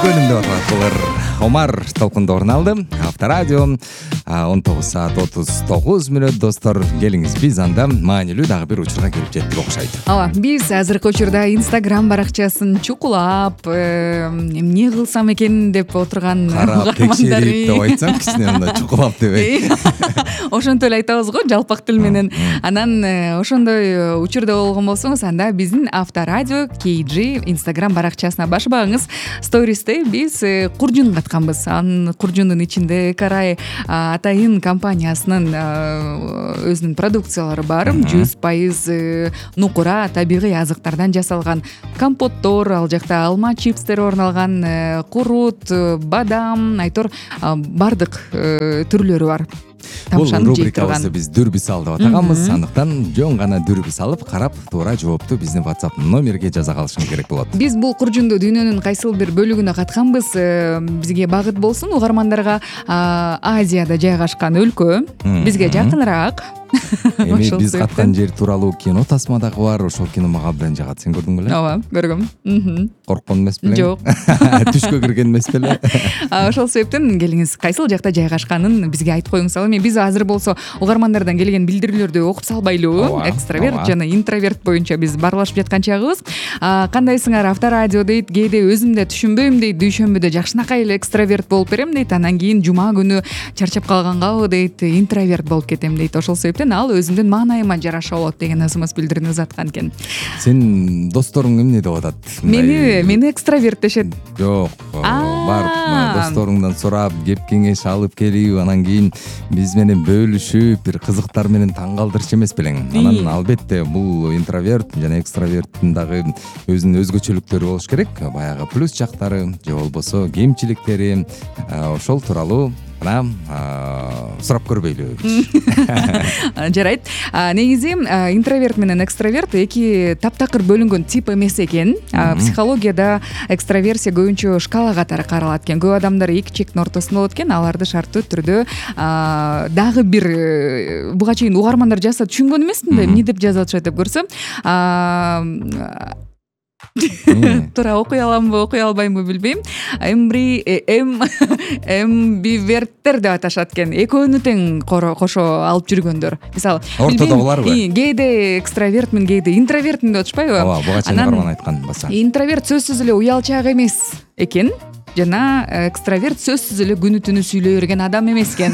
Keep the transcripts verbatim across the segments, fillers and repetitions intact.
бөлүмдө бар Омар толкунда орун алды. Авторадио он тогуз саат отуз тогуз мүнөт. Достор, келиңиз, биз анда маанилүү дагы бир учурга келип жеттик окшойт. Ооба, биз азыркы учурда Instagram баракчасын чукулап, эмне кылсам экен деп отурган карап текшерип деп айтсам, кичине мындай чукулап деп. Ошентип эле айтабыз го, жалпак тил менен. Анан ошондой учурда болгон болсоңуз, анда биздин Авторадио кей джи Instagram баракчасына башып багыңыз. Стористе биз куржун катканбыз. Анын куржундун ичинде Карай Атайын компаниясынын өзүнүн продукциялары бар. жүз пайыз нукура табигый азыктардан жасалган компоттор, ал жакта алма чипстер орун алган, курут, бадам, айтор бардык түрлөрү бар. Бул рубрикабызды биз дүрбү деп атаганбыз. Андыктан жөн гана дүрбү салып, карап, туура жоопту биздин WhatsApp номерге жаза калышың керек болот. Биз бул куржунду дүйнөнүн кайсыл бир бөлүгүнө катканбыз. Бизге багыт болсун, угармандарга Азияда жайгашкан өлкө бизге жакыныраак. Эми биз каткан жер тууралуу кино тасма дагы бар. Ошол кино мага абдан жагат. Сен көрдүң беле? Ооба, көргөм. Корккон эмес белең? Жок. Түшкө кирген эмес беле? Ошол себептен келиңиз, кайсыл жакта жайгашканын бизге айтып коюңуз. Ал эми биз азыр болсо угармандардан келген билдирүүлөрдү окуп салбайлуу. Экстраверт жана интроверт боюнча биз баарлашып жаткан чагыбыз. Кандайсыңар Авторадио дейт, кээде өзүм да түшүнбөйм дейт, дүйшөмбүдө жакшынакай эле экстраверт болуп берем дейт, анан кийин жума күнү чарчап калгангабы дейт, интроверт болуп кетем дейт. Ошол себептен ал өзүмдүн маанайыма жараша болот деген ысымыз билдиринип жаткан экен. Сен досторуң эмне деп атат? Мени, мени экстраверт дешет. Жок, барып досторуңдан сурап, кеп кеңеш алып келип, анан кийин биз менен бөлүшүп, бир кызыктар менен таң калтырчу эмес белең. Анан албетте бул интроверт жана экстраверттин дагы өзүнүн өзгөчөлүктөрү болуш керек. Баягы плюс жактары же болбосо кемчиликтери, ошол тууралуу мына сурап көрбөйлү. Жарайт. Негизи интроверт менен экстраверт эки таптакыр бөлүнгөн тип эмес экен. Психологияда экстраверсия көбүнчө шкала катары каралат экен. Көп адамдар эки чектин ортосунда болот экен. Аларды шарттуу түрдө дагы бир буга чейин угармандар жазса түшүнгөн эмесмин да, эмне деп жазып атышат деп көрсөм. Тура окуй аламбы, окуй албаймбы билбейм. Эмбри эм эмбиверттер деп аташат экен. Экөөнү тең кошо алып жүргөндөр. Мисалы, ортодогуларбы? Кээде экстравертмин, кээде интровертмин деп атышпайбы? Ооба, буга чейин угарман айткан баса. Интроверт сөзсүз эле уялчаак эмес экен. Жана экстраверт сөзсүз эле күнү түнү сүйлөй берген адам эмес экен.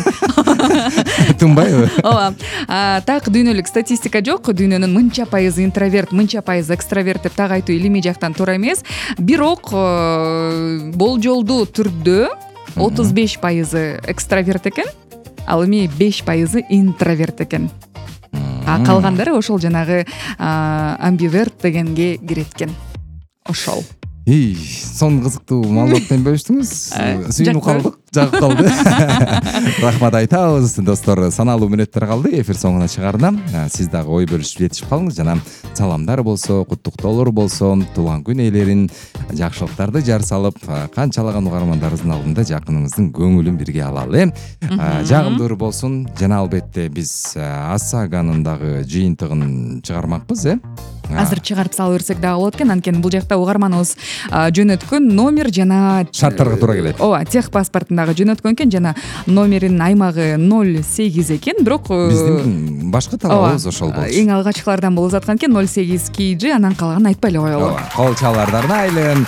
Тынбайбы? Ооба. Так дүйнөлүк статистика жок. Дүйнөнүн мынча пайыз интроверт, мынча пайыз экстраверт деп так айтуу илимий жактан туура эмес. Бирок болжолдуу түрдө отуз беш пайызы экстраверт экен, ал эми беш пайызы интроверт экен. А калгандары ошол жанагы амбиверт дегенге кирет экен. Ошол. Ий, сон кызыктуу маалымат менен бөлүштүңүз. Сүйүнүп калдык, жагып калды. Рахмат айтабыз, достор. Саналуу мүнөттөр калды эфир соңуна чыгарына. Сиз дагы ой бөлүшүп жетишип калыңыз, жана саламдар болсо, куттуктоолор болсо, туулган күн ээлерин, жакшылыктарды жар салып, канчалаган угармандарыбыздын алдында жакыныңыздын көңүлүн бирге алалы. Жагымдуу болсун, жана албетте биз Асаганын дагы жыйынтыгын чыгармакпыз, э? Азыр чыгарып салып берсек дагы болот экен. Анткени бул жакта угарманыбыз жөнөткөн номер жана шарттарга туура келет. Ооба, тех паспортундагы жөнөткөн экен, жана номеринин аймагы ноль сегиз экен, бирок биздин башкы талабыбыз ошол болчу. Эң алгачкылардан болуп жаткан экен, ноль сегиз кей джи, анан калганын айтпай эле коелу. Кол чалбарды арнайлы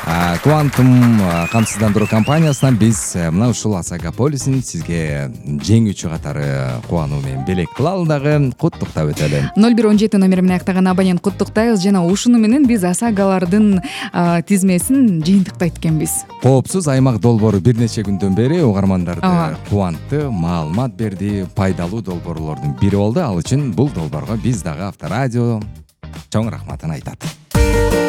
Quantum камсыздандыруу компаниясынан биз мына ушул Асагаполисин сизге жеңүүчү катары кубануу менен белек кылалы дагы, куттуктап өтөлү. ноль бир он жети номери менен актаган абонент куттуктайбыз, жана ушуну менен биз Асагалардын тизмесин жыйынтыктайт экенбиз. Коопсуз аймак долбоору бир нече күндөн бери угармандарды кубантты, маалымат берди, пайдалуу долбоорлордун бири болду. Ал үчүн бул долбоорго биз дагы Авторадио чоң рахматын айтат.